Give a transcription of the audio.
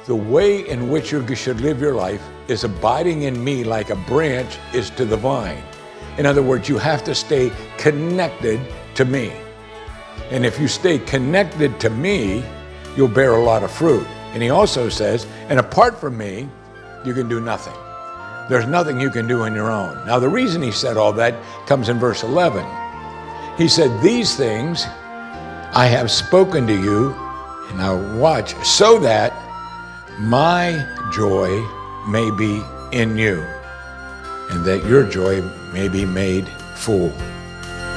The way in which you should live your life is abiding in me like a branch is to the vine. In other words, you have to stay connected to me. And if you stay connected to me, you'll bear a lot of fruit. And he also says, and apart from me, you can do nothing. There's nothing you can do on your own. Now, the reason he said all that comes in verse 11. He said, these things I have spoken to you, and now watch, so that my joy may be in you, and that your joy may be made full.